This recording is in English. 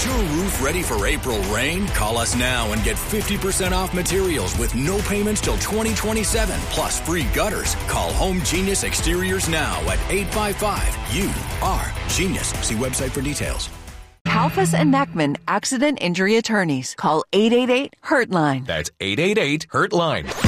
your roof ready for April rain? Call us now and get 50% off materials with no payments till 2027, plus free gutters. Call Home Genius Exteriors now at 855-U-R-GENIUS. See website for details. Kalfas and Nachman Accident Injury Attorneys. Call 888-HURT-LINE. That's 888-HURT-LINE.